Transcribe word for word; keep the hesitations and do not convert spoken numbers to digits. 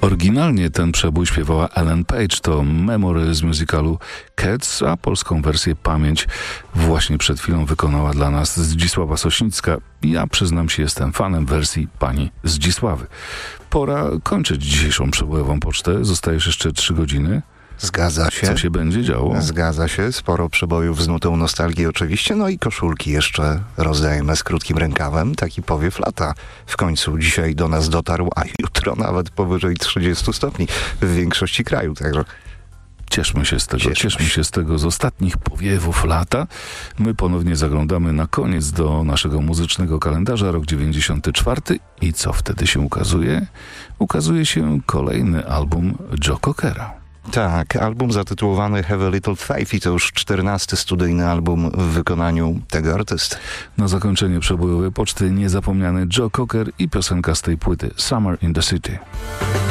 Oryginalnie ten przebój śpiewała Ellen Page, to Memory z musicalu Cats, a polską wersję Pamięć właśnie przed chwilą wykonała dla nas Zdzisława Sośnicka. Ja przyznam się, jestem fanem wersji pani Zdzisławy. Pora kończyć dzisiejszą przebojową pocztę. Zostajesz jeszcze trzy godziny. Zgadza się. Co się będzie działo? Zgadza się. Sporo przebojów z nutą nostalgii oczywiście. No i koszulki jeszcze rozdajemy z krótkim rękawem. Taki powiew lata w końcu dzisiaj do nas dotarł, a jutro nawet powyżej trzydziestu stopni w większości kraju. Także Cieszmy się z tego, Cieszmy cieszmy się. się z tego z ostatnich powiewów lata. My ponownie zaglądamy na koniec do naszego muzycznego kalendarza, rok dziewięćdziesiąty czwarty. I co wtedy się ukazuje? Ukazuje się kolejny album Joe Cockera. tak, album zatytułowany Have a Little Faith i to już czternasty studyjny album w wykonaniu tego artysty. Na zakończenie przebojowej poczty niezapomniany Joe Cocker i piosenka z tej płyty Summer in the City.